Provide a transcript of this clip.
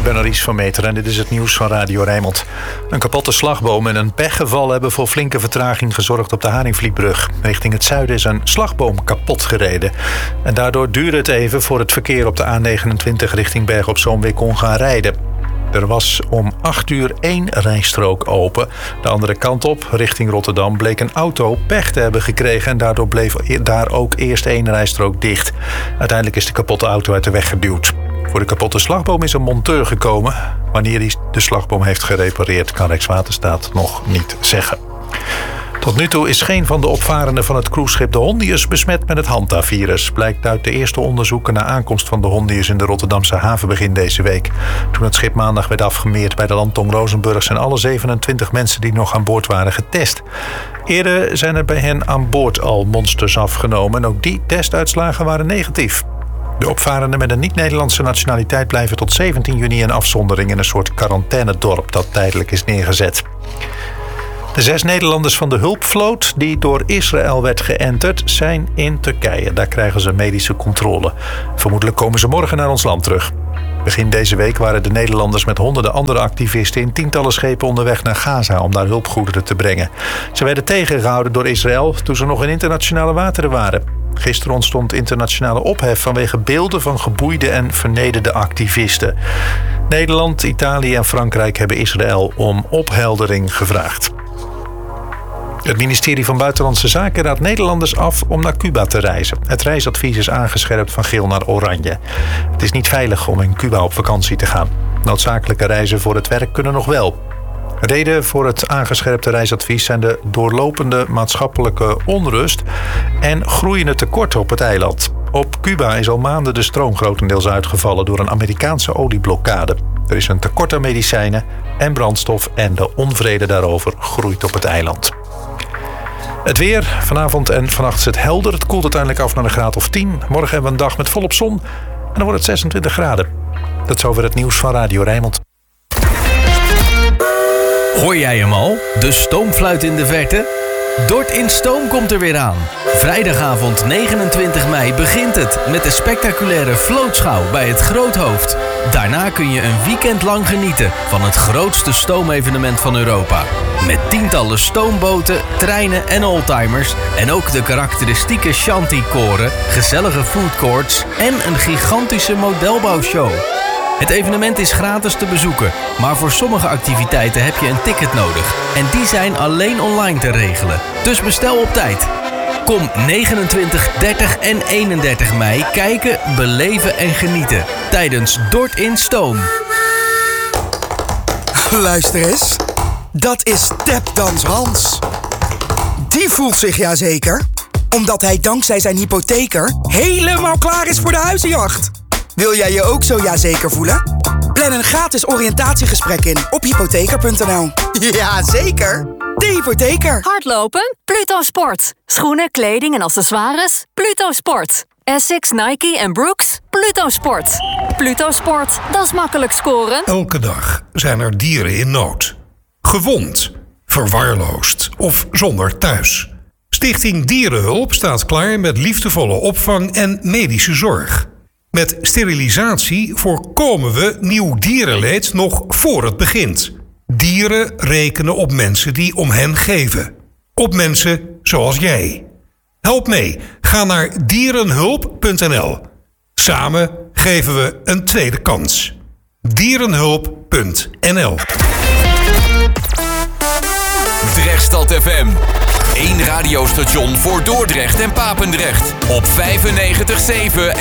ben Aries van Meteren en dit is het nieuws van Radio Rijnmond. Een kapotte slagboom en een pechgeval hebben voor flinke vertraging gezorgd op de Haringvlietbrug. Richting het zuiden is een slagboom kapot gereden. En daardoor duurde het even voor het verkeer op de A29 richting Bergen op Zoom weer kon gaan rijden. Er was om 8 uur 1 rijstrook open. De andere kant op, richting Rotterdam, bleek een auto pech te hebben gekregen en daardoor bleef daar ook eerst 1 rijstrook dicht. Uiteindelijk is de kapotte auto uit de weg geduwd. Voor de kapotte slagboom is een monteur gekomen. Wanneer hij de slagboom heeft gerepareerd, kan Rijkswaterstaat nog niet zeggen. Tot nu toe is geen van de opvarenden van het cruiseschip de Hondius besmet met het Hanta-virus. Blijkt uit de eerste onderzoeken na aankomst van de Hondius in de Rotterdamse haven begin deze week. Toen het schip maandag werd afgemeerd bij de landtong Rozenburg zijn alle 27 mensen die nog aan boord waren getest. Eerder zijn er bij hen aan boord al monsters afgenomen en ook die testuitslagen waren negatief. De opvarenden met een niet-Nederlandse nationaliteit blijven tot 17 juni in afzondering in een soort quarantainedorp dat tijdelijk is neergezet. De 6 Nederlanders van de hulpvloot die door Israël werd geënterd zijn in Turkije. Daar krijgen ze medische controle. Vermoedelijk komen ze morgen naar ons land terug. Begin deze week waren de Nederlanders met honderden andere activisten in tientallen schepen onderweg naar Gaza om daar hulpgoederen te brengen. Ze werden tegengehouden door Israël toen ze nog in internationale wateren waren. Gisteren ontstond internationale ophef vanwege beelden van geboeide en vernederde activisten. Nederland, Italië en Frankrijk hebben Israël om opheldering gevraagd. Het ministerie van Buitenlandse Zaken raadt Nederlanders af om naar Cuba te reizen. Het reisadvies is aangescherpt van geel naar oranje. Het is niet veilig om in Cuba op vakantie te gaan. Noodzakelijke reizen voor het werk kunnen nog wel. Reden voor het aangescherpte reisadvies zijn de doorlopende maatschappelijke onrust en groeiende tekorten op het eiland. Op Cuba is al maanden de stroom grotendeels uitgevallen door een Amerikaanse olieblokkade. Er is een tekort aan medicijnen en brandstof en de onvrede daarover groeit op het eiland. Het weer. Vanavond en vannacht is het helder. Het koelt uiteindelijk af naar een graad of 10. Morgen hebben we een dag met volop zon en dan wordt het 26 graden. Dat is over het nieuws van Radio Rijnmond. Hoor jij hem al? De stoomfluit in de verte? Dort in Stoom komt er weer aan. Vrijdagavond 29 mei begint het met de spectaculaire vlootschouw bij het Groothoofd. Daarna kun je een weekend lang genieten van het grootste stoomevenement van Europa. Met tientallen stoomboten, treinen en oldtimers en ook de karakteristieke shanty-koren, gezellige foodcourts en een gigantische modelbouwshow. Het evenement is gratis te bezoeken, maar voor sommige activiteiten heb je een ticket nodig. En die zijn alleen online te regelen. Dus bestel op tijd. Kom 29, 30 en 31 mei kijken, beleven en genieten tijdens Dort in Stoom. Luister eens, dat is Tapdans Hans. Die voelt zich jazeker, omdat hij dankzij zijn hypotheker helemaal klaar is voor de huizenjacht. Wil jij je ook zo jazeker voelen? Plan een gratis oriëntatiegesprek in op hypotheker.nl. Jazeker, de hypotheker. Hardlopen? Pluto Sport. Schoenen, kleding en accessoires? Pluto Sport. Essex, Nike en Brooks? Pluto Sport. Pluto Sport, dat is makkelijk scoren. Elke dag zijn er dieren in nood. Gewond, verwaarloosd of zonder thuis. Stichting Dierenhulp staat klaar met liefdevolle opvang en medische zorg. Met sterilisatie voorkomen we nieuw dierenleed nog voor het begint. Dieren rekenen op mensen die om hen geven. Op mensen zoals jij. Help mee. Ga naar dierenhulp.nl. Samen geven we een tweede kans. Dierenhulp.nl. Drechtstad FM. 1 radiostation voor Dordrecht en Papendrecht. Op 95.7